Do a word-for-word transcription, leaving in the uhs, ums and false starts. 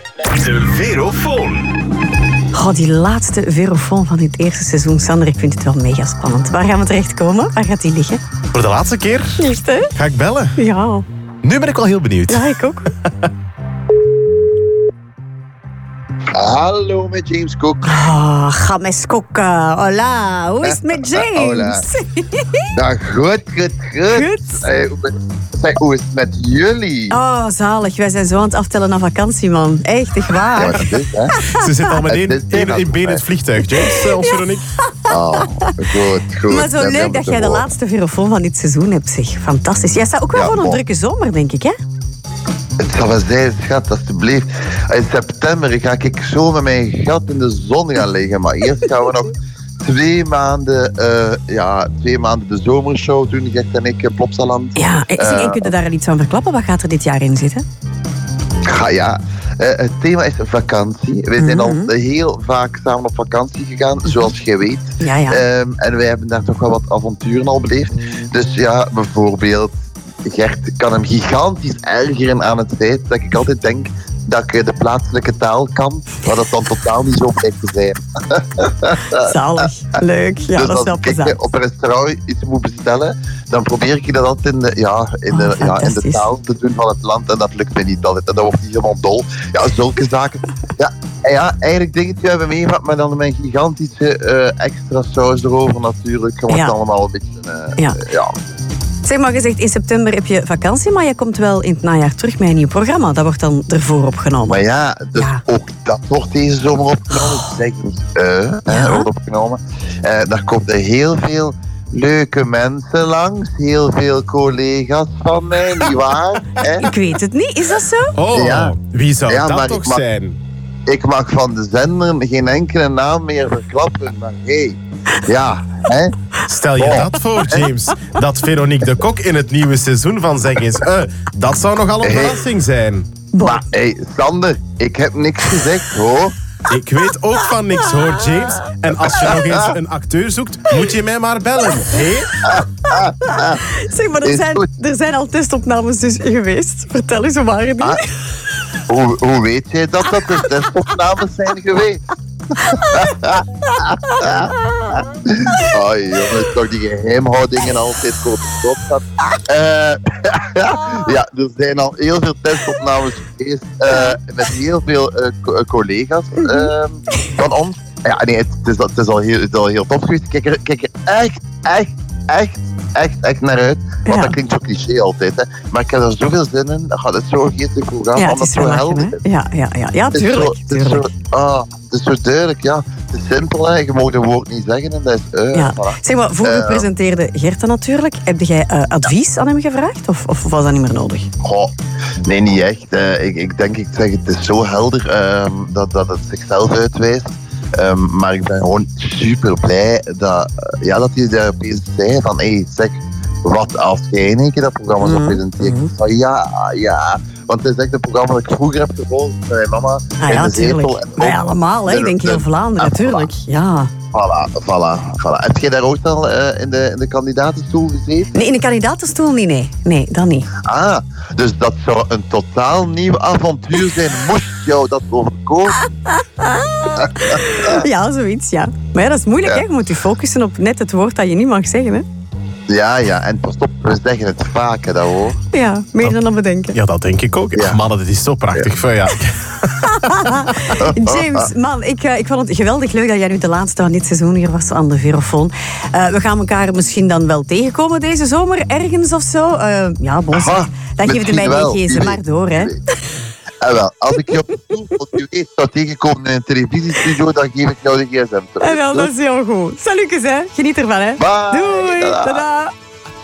De Verofoon. Oh, die laatste Verofoon van dit eerste seizoen, Sander, ik vind het wel mega spannend. Waar gaan we terechtkomen? Waar gaat die liggen? Voor de laatste keer Echt, hè? ga ik bellen. Ja. Nu ben ik wel heel benieuwd. Ja, ik ook. Hallo, met James Cook. Oh, ga met kokken. Hola, hoe is het met James? Hola. Dag, goed, goed, goed. Goed. Hey, hoe is- zeg, hoe is het met jullie? Oh, zalig. Wij zijn zo aan het aftellen naar vakantie, man. Echt, echt Ja, waar. maar dat is, hè. Ze zit al meteen Het is in, in been in het vliegtuig, James, eh, ons Veronique. Oh, goed, goed. Maar zo Dat leuk hebben dat we jij de gehoord. laatste Verofoon van dit seizoen hebt, zeg. Fantastisch. Jij staat ook wel Ja, voor een bon. drukke zomer, denk ik, hè? Het zal wel zijn, schat, alsjeblieft. In september ga ik zo met mijn gat in de zon gaan liggen. Maar eerst gaan we nog twee maanden, eh, ja, twee maanden de zomershow doen. Gert en ik in Plopsaland. Ja, en, zeg, en kun je daar al iets van verklappen? Wat gaat er dit jaar in zitten? Ja, ja. Eh, het thema is vakantie. Wij zijn al Mhm. heel vaak samen op vakantie gegaan, zoals jij weet. Ja, ja. Ehm, en wij hebben daar toch wel wat avonturen al beleefd. Dus ja, bijvoorbeeld, Gert kan hem gigantisch ergeren aan het feit dat ik altijd denk dat ik de plaatselijke taal kan, maar dat dan totaal niet zo blijkt te zijn. Zalig. Leuk. Ja, dus dat is wel als ik plezant. op een restaurant iets moet bestellen, dan probeer ik dat altijd in de, ja, in de, Oh, ja, in de fantastisch. taal te doen van het land. En dat lukt mij niet altijd. En dan wordt hij helemaal dol. Ja, zulke zaken. Ja, en ja, eigenlijk dingetje hebben we meegemaakt, maar dan mijn gigantische eh, extra saus erover natuurlijk. Om Ja. het allemaal een beetje... eh, Ja. eh, ja. Zeg maar, gezegd, in september heb je vakantie, maar je komt wel in het najaar terug met een nieuw programma. Dat wordt dan ervoor opgenomen. Maar ja, dus Ja. ook dat wordt deze zomer opgenomen. Zeg dus, eh, hè, Ja. wordt opgenomen. Eh, daar komen er heel veel leuke mensen langs. Heel veel collega's van mij, nietwaar? Hè? Ik weet het niet. Is dat zo? Oh, Ja. wie zou Ja, dat maar toch ik mag- zijn? Ik mag van de zender geen enkele naam meer verklappen. Maar hé, hey, ja, hè? Stel je Oh. dat voor, James. Dat Veronique de Kok in het nieuwe seizoen van Zeg eens eh, dat zou nogal een Hey. verrassing zijn. Bon. Maar hé, hey, Sander, ik heb niks gezegd, hoor. Ik weet ook van niks, hoor, James. En als je nog eens een acteur zoekt, moet je mij maar bellen. Hé? Zeg maar, er Is zijn, goed. er zijn al testopnames dus geweest. Vertel eens, hoe waren die? Ah. Hoe, hoe weet jij dat dat de testopnames zijn geweest? Oh jongens, toch die geheimhoudingen altijd kort stop dat. Eh, ja, er zijn al heel veel testopnames geweest eh, met heel veel eh, co- collega's eh, van ons. Ja, nee, het, het, is, het, is al heel, het is al heel tof geweest. Ik kijk er, kijk er echt, echt, echt, echt, echt naar uit. Want Ja. dat klinkt zo cliché altijd, hè. Maar ik heb er zoveel zin in. Dat gaat het zo geestig programma, Ja, het omdat is het wel zo lachen, helder hè? is. Ja, ja, ja. Ja, Het is zo, tuurlijk. het is zo, tuurlijk. ah, het is zo duidelijk, ja. Het is simpel, hè. Je mag een woord niet zeggen en dat is... eh Ja. voilà. Zeg maar, voor je Eh. presenteerde Gert natuurlijk. Heb jij eh, advies aan hem gevraagd? Of, of was dat niet meer nodig? Goh, nee, niet echt. Eh, ik, ik denk, ik zeg, het is zo helder ehm, dat, dat het zichzelf uitwijst. Ehm, maar ik ben gewoon super blij dat, eh, ja, dat hij daar opeens zei van, hé, hey, zeg, wat als jij in één keer dat programma zou Mhm, presenteren? mhm. Ik zei, ja, ja. Want het is echt een programma dat ik vroeger heb gevolgd met mijn mama Ah in ja, de zetel. tuurlijk. En Wij ook- allemaal, hè? Ik denk heel de- Vlaanderen, Ah, tuurlijk. Ja. Voilà, voilà, voilà. Heb jij daar ook al eh, in, de, in de kandidatenstoel gezeten? Nee, in de kandidatenstoel niet, nee. Nee, dat niet. Ah, dus dat zou een totaal nieuw avontuur zijn, moest jou dat overkomen. Ja, zoiets, ja. Maar ja, dat is moeilijk, Ja. hè? Je moet je focussen op net het woord dat je niet mag zeggen, hè? Ja, ja, en pas op, we zeggen het vaak, hè, dat hoor. Ja, meer dan dat bedenken. Ja, dat denk ik ook. Ja. Mannen, dit is zo prachtig. Van, ja. James, man, ik, eh, ik vond het geweldig leuk dat jij nu de laatste van dit seizoen hier was aan de Verofoon. Eh, we gaan elkaar misschien dan wel tegenkomen deze zomer, ergens of zo. Eh, ja, bon, zeg. Aha, Dan geef je misschien mij wel. niet, geef ze maar door, hè. En wel, als ik je op de stoel van je weet zou tegenkomen in een televisiestudio, dan geef ik jou de gsm terug. En wel, dat is heel goed. Salutjes, hè. Geniet ervan, hè. Bye. Doei. Tada. Tada.